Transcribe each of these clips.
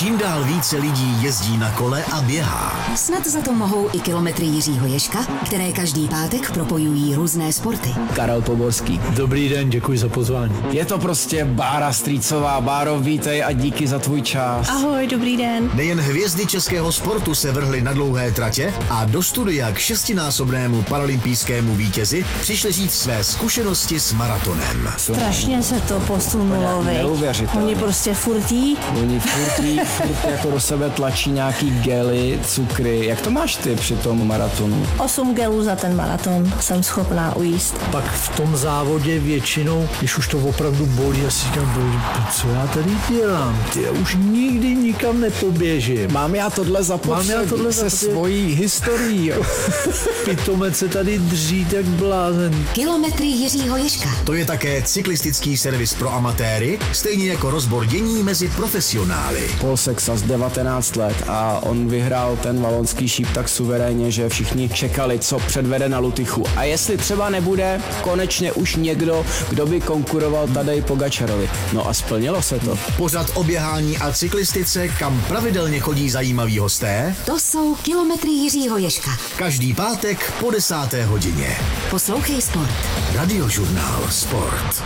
čím dál více lidí jezdí na kole a běhá. Snad za to mohou i kilometry Jiřího Ježka, které každý pátek propojují různé sporty. Karel Poborský. Dobrý den, děkuji za pozvání. Je to prostě Bára Strýcová. Báro, vítej a díky za tvůj čas. Ahoj, dobrý den. Nejen hvězdy českého sportu se vrhly na dlouhé tratě a do studia k 6násobnému paralympijskému vítězi přišli říct své zkušenosti s maratonem. Strašně se to posunulo, Neuvěřitelné. Oni prostě furt jako do sebe tlačí nějaký gely, cukry. Jak to máš ty při tom maratonu? 8 gelů za ten maraton jsem schopná ujíst. Pak v tom závodě většinou, když už to opravdu bolí, já si říkám, co já tady dělám? Já už nikdy nikam nepoběžím. Mám já tohle zapotřebí se svojí historií. Pitomec se tady dří tak blázen. Kilometry Jiřího Ježka. To je také cyklistický servis pro amatéry, stejně jako rozbor dění mezi profesionály. Paul Sexas 19 let a on vyhrál ten valonský šíp tak suverénně, že všichni čekali, co předvede na Lutychu. A jestli třeba nebude konečně už někdo, kdo by konkuroval Tadej Pogačarovi. No a splnilo se to. Pořad o běhání a cyklistice, kam pravidelně chodí zajímaví hosté. To jsou kilometry Jiřího Ježka. Každý pátek po 10. hodině. Poslouchej sport. Radiožurnál Sport.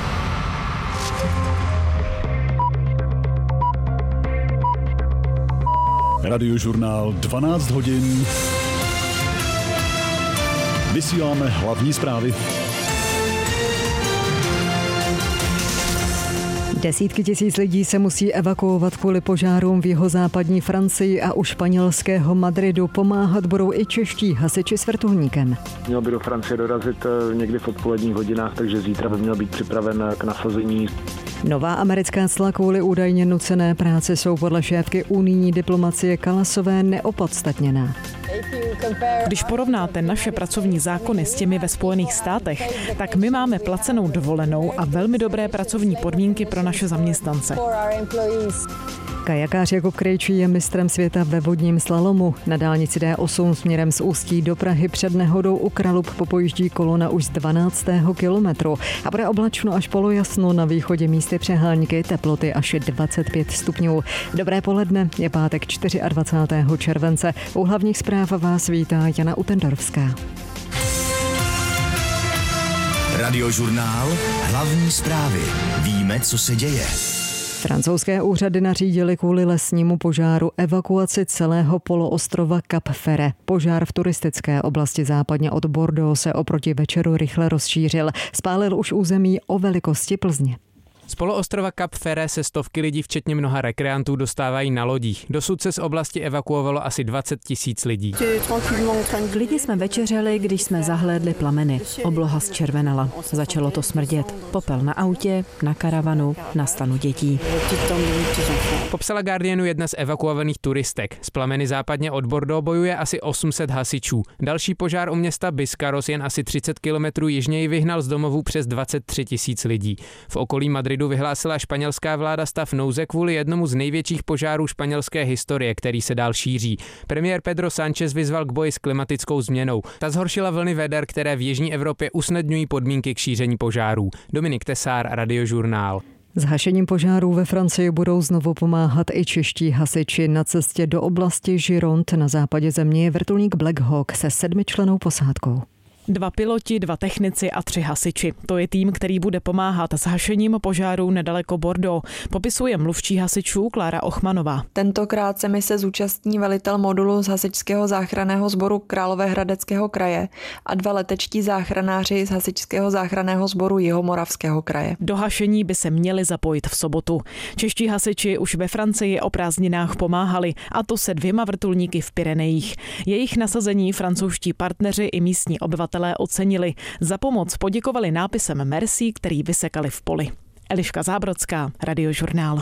Radiožurnál 12 hodin. Vysíláme hlavní zprávy. Desítky tisíc lidí se musí evakuovat kvůli požárům v jihozápadní Francii a u španělského Madridu. Pomáhat budou i čeští hasiči s vrtulníkem. Měl by do Francie dorazit někdy v odpoledních hodinách, takže zítra by měl být připraven k nasazení. Nová americká cla kvůli údajně nucené práci jsou podle šéfky unijní diplomacie Kalasové neopodstatněná. Když porovnáte naše pracovní zákony s těmi ve Spojených státech, tak my máme placenou dovolenou a velmi dobré pracovní podmínky pro naše zaměstnance. Kajakář Jakub Krejčí je mistrem světa ve vodním slalomu. Na dálnici D8 směrem z Ústí do Prahy před nehodou u Kralub popojíždí kolona už z 12. kilometru a bude oblačno až polojasno, na východě místy přehánky, teploty až 25 stupňů. Dobré poledne, je pátek 24. července. U hlavních zpráv vás vítá Jana Utendorovská. Radiožurnál, hlavní zprávy. Víme, co se děje. Francouzské úřady nařídily kvůli lesnímu požáru evakuaci celého poloostrova Cap Ferret. Požár v turistické oblasti západně od Bordeaux se oproti večeru rychle rozšířil. Spálil už území o velikosti Plzně. Z poloostrova Cap Ferret se stovky lidí, včetně mnoha rekreantů, dostávají na lodích. Dosud se z oblasti evakuovalo asi 20 000 lidí. Lidi jsme večeřeli, když jsme zahlédli plameny. Obloha zčervenala. Začalo to smrdět. Popel na autě, na karavanu, na stanu dětí. Popsala Guardianu jedna z evakuovaných turistek. Z plameny západně od Bordeaux bojuje asi 800 hasičů. Další požár u města Biscarros jen asi 30 kilometrů jižněji vyhnal z domovů přes 23 000 lidí. V okolí Madridu vyhlásila španělská vláda stav nouze kvůli jednomu z největších požárů španělské historie, který se dál šíří. Premiér Pedro Sánchez vyzval k boji s klimatickou změnou. Ta zhoršila vlny veder, které v jižní Evropě usnadňují podmínky k šíření požárů. Dominik Tesár, Radiožurnál. S hašením požárů ve Francii budou znovu pomáhat i čeští hasiči. Na cestě do oblasti Gironde na západě země je vrtulník Black Hawk se 7člennou posádkou. 2 piloti, 2 technici a 3 hasiči. To je tým, který bude pomáhat s hašením požárů nedaleko Bordeaux, popisuje mluvčí hasičů Klára Ochmanová. Tentokrát se mise zúčastní velitel modulu z hasičského záchranného sboru Královéhradeckého kraje a 2 letečtí záchranáři z hasičského záchranného sboru Jihomoravského kraje. Do hašení by se měli zapojit v sobotu. Čeští hasiči už ve Francii o prázdninách pomáhali, a to se 2 vrtulníky v Pyrenejích. Jejich nasazení francouzští partneři i místní obyvatelé ocenili. Za pomoc poděkovali nápisem Merci, který vysekali v poli. Eliška Zábrodská, Radiožurnál.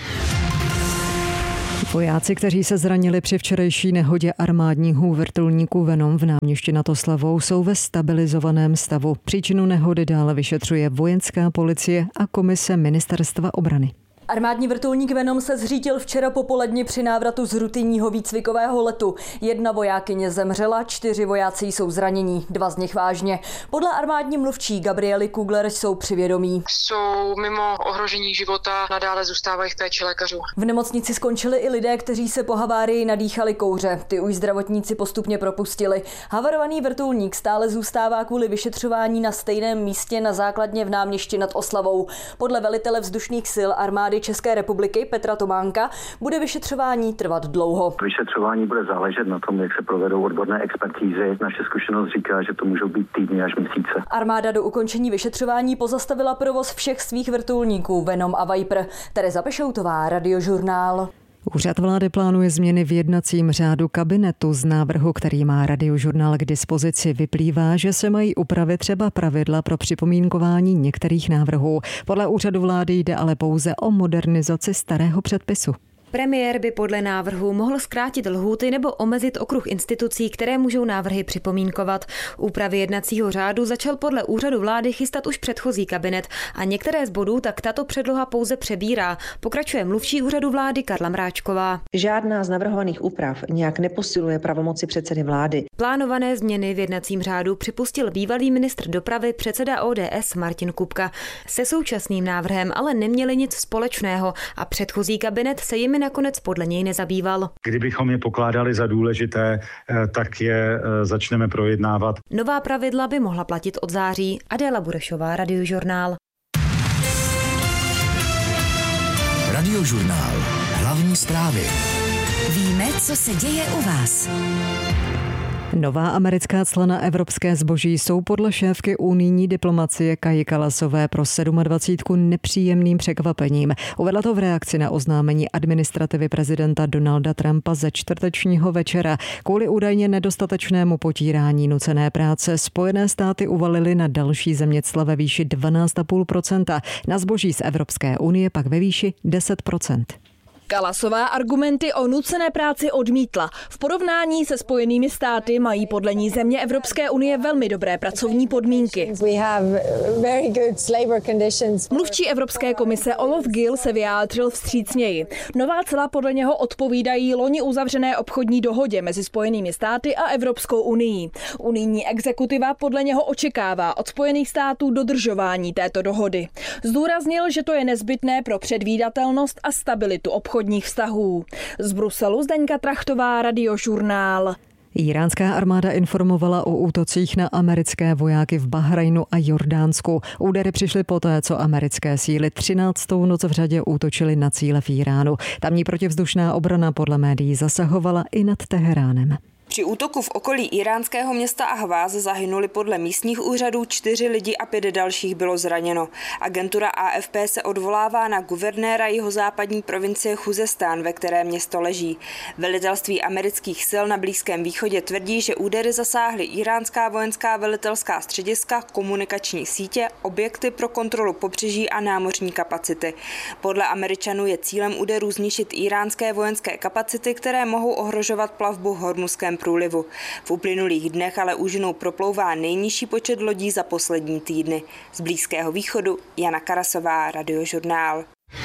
Vojáci, kteří se zranili při včerejší nehodě armádního vrtulníku Venom v Náměšti nad Oslavou, jsou ve stabilizovaném stavu. Příčinu nehody dále vyšetřuje vojenská policie a komise Ministerstva obrany. Armádní vrtulník Venom se zřítil včera popoledni při návratu z rutinního výcvikového letu. 1 vojákyně zemřela, 4 vojáci jsou zranění, 2 z nich vážně. Podle armádní mluvčí Gabriely Kugler jsou při vědomí. Jsou mimo ohrožení života, nadále zůstávají v péči lékařů. V nemocnici skončili i lidé, kteří se po havárii nadýchali kouře. Ty už zdravotníci postupně propustili. Havarovaný vrtulník stále zůstává kvůli vyšetřování na stejném místě na základně v Náměšti nad Oslavou. Podle velitele vzdušných sil armády České republiky Petra Tománka bude vyšetřování trvat dlouho. Vyšetřování bude záležet na tom, jak se provedou odborné expertízy. Naše zkušenost říká, že to můžou být týdny až měsíce. Armáda do ukončení vyšetřování pozastavila provoz všech svých vrtulníků Venom a Viper. Tereza Pešoutová, Radiožurnál. Úřad vlády plánuje změny v jednacím řádu kabinetu. Z návrhu, který má Radiožurnál k dispozici, vyplývá, že se mají upravit třeba pravidla pro připomínkování některých návrhů. Podle úřadu vlády jde ale pouze o modernizaci starého předpisu. Premiér by podle návrhu mohl zkrátit lhůty nebo omezit okruh institucí, které můžou návrhy připomínkovat. Úpravy jednacího řádu začal podle úřadu vlády chystat už předchozí kabinet a některé z bodů tak tato předloha pouze přebírá, pokračuje mluvčí úřadu vlády Karla Mráčková. Žádná z navrhovaných úprav nějak neposiluje pravomoci předsedy vlády. Plánované změny v jednacím řádu připustil bývalý ministr dopravy, předseda ODS Martin Kupka. Se současným návrhem ale neměli nic společného a předchozí kabinet se jimi nakonec podle něj nezabýval. Kdybychom je pokládali za důležité, tak je začneme projednávat. Nová pravidla by mohla platit od září. Adéla Burešová, Radiožurnál. Radiožurnál. Hlavní zprávy. Víme, co se děje u vás. Nová americká cla na evropské zboží jsou podle šéfky unijní diplomacie Kaji Kallasové pro 27 nepříjemným překvapením. Uvedla to v reakci na oznámení administrativy prezidenta Donalda Trumpa ze čtvrtečního večera. Kvůli údajně nedostatečnému potírání nucené práce Spojené státy uvalily na další země cla ve výši 12,5%, na zboží z Evropské unie pak ve výši 10%. Kallasová argumenty o nucené práci odmítla. V porovnání se Spojenými státy mají podle ní země Evropské unie velmi dobré pracovní podmínky. Mluvčí Evropské komise Olaf Gill se vyjádřil vstřícněji. Nová cla podle něho odpovídají loni uzavřené obchodní dohodě mezi Spojenými státy a Evropskou unií. Unijní exekutiva podle něho očekává od Spojených států dodržování této dohody. Zdůraznil, že to je nezbytné pro předvídatelnost a stabilitu obchodních vztahů. Z Bruselu Zdeňka Trachtová, Radiožurnál. Iránská armáda informovala o útocích na americké vojáky v Bahrajnu a Jordánsku. Údery přišly poté, co americké síly 13. noc v řadě útočily na cíle v Iránu. Tamní protivzdušná obrana podle médií zasahovala i nad Teheránem. Při útoku v okolí iránského města Ahváz zahynuli podle místních úřadů 4 lidi a 5 dalších bylo zraněno. Agentura AFP se odvolává na guvernéra jihozápadní provincie Chuzestán, ve které město leží. Velitelství amerických sil na Blízkém východě tvrdí, že údery zasáhly iránská vojenská velitelská střediska, komunikační sítě, objekty pro kontrolu pobřeží a námořní kapacity. Podle Američanů je cílem úderů zničit iránské vojenské kapacity, které mohou ohrožovat plavbu v Hormuzském průlivu. V uplynulých dnech ale úžinou proplouvá nejnižší počet lodí za poslední týdny. Z Blízkého východu Jana Karasová, Radiožurnál.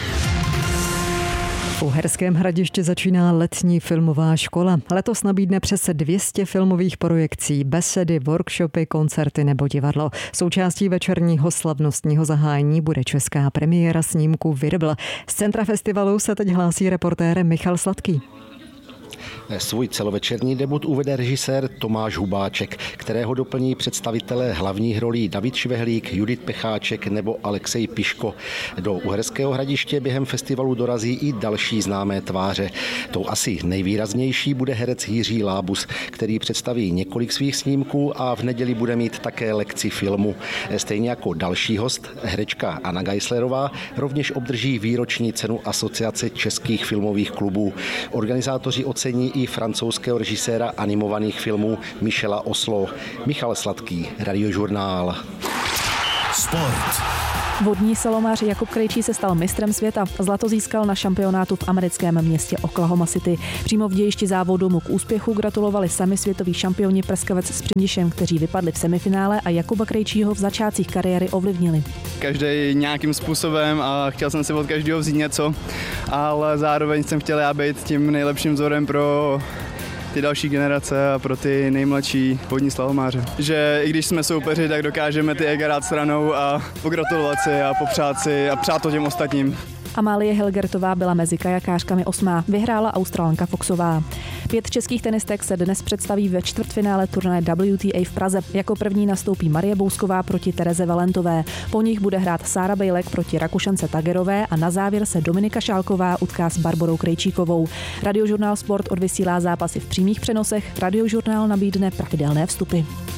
V Uherském Hradišti začíná letní filmová škola. Letos nabídne přes 200 filmových projekcí, besedy, workshopy, koncerty nebo divadlo. Součástí večerního slavnostního zahájení bude česká premiéra snímku Virbl. Z centra festivalu se teď hlásí reportér Michal Sladký. Svůj celovečerní debut uvede režisér Tomáš Hubáček, kterého doplní představitelé hlavních rolí David Švehlík, Judit Pecháček nebo Alexej Piško. Do Uherského Hradiště během festivalu dorazí i další známé tváře. Tou asi nejvýraznější bude herec Jiří Lábus, který představí několik svých snímků a v neděli bude mít také lekci filmu. Stejně jako další host, herečka Anna Geislerová, rovněž obdrží výroční cenu Asociace českých filmových klubů. Organizátoři ocení i francouzského režiséra animovaných filmů Michela Oslo. Michal Sladký, Radiožurnál. Sport. Vodní slalomář Jakub Krejčí se stal mistrem světa. Zlato získal na šampionátu v americkém městě Oklahoma City. Přímo v dějišti závodu mu k úspěchu gratulovali sami světoví šampioni Prskavec s Přindišem, kteří vypadli v semifinále a Jakuba Krejčího v začátcích kariéry ovlivnili. Každý nějakým způsobem a chtěl jsem si od každého vzít něco, ale zároveň jsem chtěl já být tím nejlepším vzorem pro ty další generace a pro ty nejmladší vodní slalomáře. Že i když jsme soupeři, tak dokážeme ty ega dát stranou a pogratulovat si a popřát si a přát to těm ostatním. Amálie Helgertová byla mezi kajakářkami 8. Vyhrála Australanka Foxová. 5 českých tenistek se dnes představí ve čtvrtfinále turnaje WTA v Praze. Jako první nastoupí Marie Bousková proti Tereze Valentové. Po nich bude hrát Sára Bejlek proti Rakušance Tagerové a na závěr se Dominika Šálková utká s Barborou Krejčíkovou. Radiožurnál Sport odvysílá zápasy v přímých přenosech. Radiožurnál nabídne pravidelné vstupy.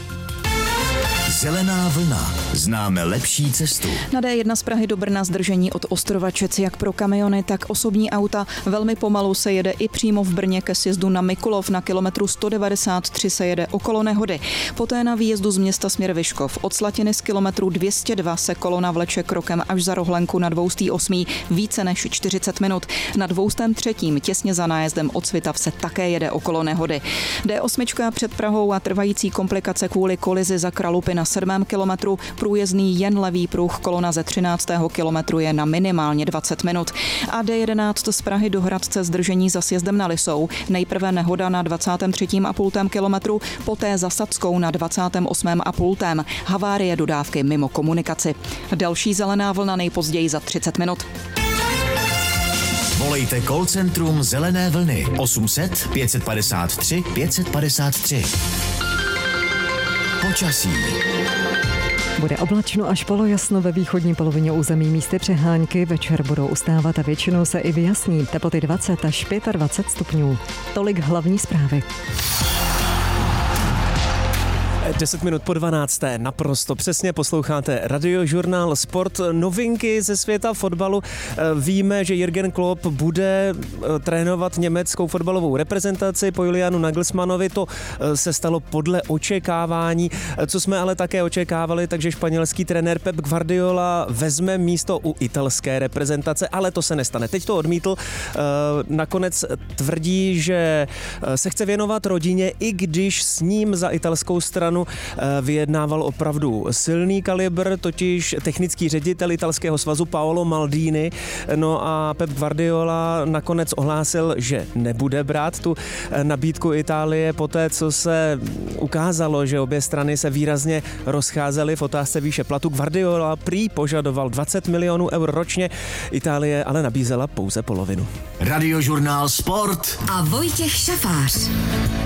Zelená vlna. Známe lepší cestu. Na D1 z Prahy do Brna zdržení od Ostrovačec jak pro kamiony, tak osobní auta. Velmi pomalu se jede i přímo v Brně ke sjezdu na Mikulov. Na kilometru 193 se jede okolo nehody. Poté na výjezdu z města směr Vyškov. Od Slatiny z kilometru 202 se kolona vleče krokem až za Rohlenku na 208. více než 40 minut. Na 203. těsně za nájezdem od Svitav se také jede okolo nehody. D8 před Prahou a trvající komplikace kvůli kolizi za Kralupy na 7. kilometru, průjezdný jen levý pruh, kolona ze 13. kilometru je na minimálně 20 minut. A D11 z Prahy do Hradce zdržení za sjezdem na Lisou. Nejprve nehoda na 23,5 kilometru, poté za Sadskou na 28,5. Havárie dodávky mimo komunikaci. Další zelená vlna nejpozději za 30 minut. Volejte call centrum Zelené vlny 800 553 553. Počasí. Bude oblačno až polojasno ve východní polovině území, místy přehánky, večer budou ustávat a většinou se i vyjasní. Teploty 20 až 25 stupňů. Tolik hlavní zprávy. 10 minut po 12. Naprosto přesně posloucháte Radiožurnál Sport. Novinky ze světa fotbalu. Víme, že Jürgen Klopp bude trénovat německou fotbalovou reprezentaci po Julianu Nagelsmannovi. To se stalo podle očekávání. Co jsme ale také očekávali, takže španělský trenér Pep Guardiola vezme místo u italské reprezentace, ale to se nestane. Teď to odmítl. Nakonec tvrdí, že se chce věnovat rodině, i když s ním za italskou stranu vyjednával opravdu silný kalibr, totiž technický ředitel italského svazu Paolo Maldini. No a Pep Guardiola nakonec ohlásil, že nebude brát tu nabídku Itálie poté, co se ukázalo, že obě strany se výrazně rozcházely v otázce výše platu. Guardiola prý požadoval 20 milionů eur ročně, Itálie ale nabízela pouze polovinu. Radiožurnál Sport a Vojtěch Šafář.